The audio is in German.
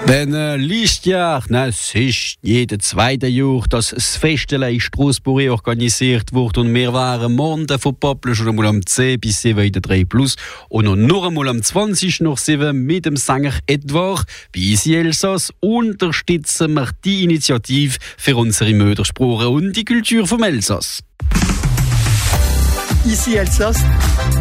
Wenn Lichtjahr, es ist jeden zweiten Jahr, dass das Festele in Strasbourg organisiert wird und wir waren morgen von Poppel schon einmal am 10 bis 7 in der 3 Plus und noch einmal am 20 nach 7 mit dem Sänger Edouard. Bei Easy Elsass unterstützen wir die Initiative für unsere Muttersprache und die Kultur vom Elsass. Easy Elsass.